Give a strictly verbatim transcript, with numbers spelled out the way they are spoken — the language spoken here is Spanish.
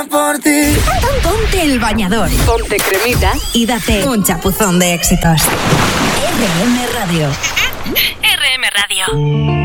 por ti. Ponte el bañador, ponte cremita y date un chapuzón de éxitos. R M Radio. R M Radio.